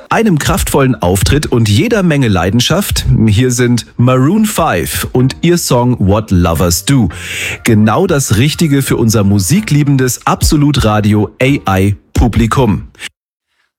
Mit einem kraftvollen Auftritt und jeder Menge Leidenschaft, hier sind Maroon 5 und ihr Song What Lovers Do. Genau das Richtige für unser musikliebendes Absolut Radio AI Publikum.